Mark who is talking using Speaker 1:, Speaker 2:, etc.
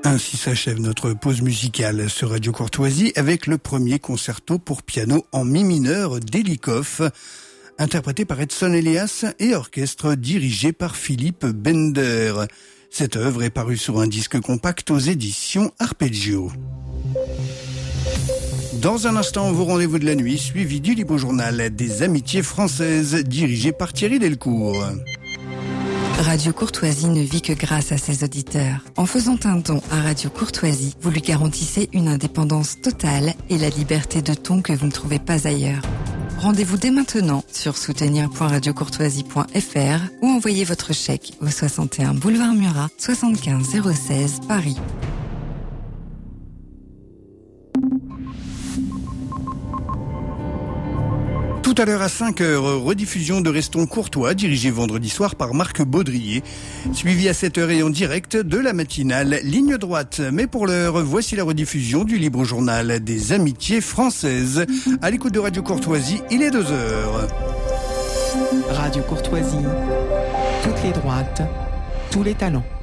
Speaker 1: Ainsi s'achève notre pause musicale sur Radio Courtoisie avec le premier concerto pour piano en mi mineur d'Elikoff, interprété par Edson Elias et orchestre dirigé par Philippe Bender. Cette œuvre est parue sur un disque compact aux éditions Arpeggio. Dans un instant, vos rendez-vous de la nuit, suivi du Libre Journal des Amitiés Françaises, dirigé par Thierry Delcourt.
Speaker 2: Radio Courtoisie ne vit que grâce à ses auditeurs. En faisant un don à Radio Courtoisie, vous lui garantissez une indépendance totale et la liberté de ton que vous ne trouvez pas ailleurs. Rendez-vous dès maintenant sur soutenir.radiocourtoisie.fr ou envoyez votre chèque au 61 boulevard Murat, 75 016 Paris.
Speaker 1: Tout à l'heure à 5h, rediffusion de Restons Courtois, dirigé vendredi soir par Marc Baudrier, suivi à 7h et en direct de la matinale Ligne Droite. Mais pour l'heure, voici la rediffusion du Libre Journal des Amitiés Françaises. À l'écoute de Radio Courtoisie, il est 2h.
Speaker 3: Radio Courtoisie, toutes les droites, tous les talents.